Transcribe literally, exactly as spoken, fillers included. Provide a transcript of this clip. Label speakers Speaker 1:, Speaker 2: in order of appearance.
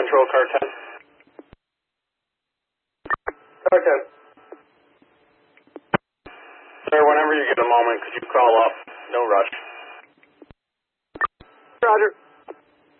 Speaker 1: Control car ten. Car ten. Sir, whenever you get a moment, could you call up? No rush.
Speaker 2: Roger.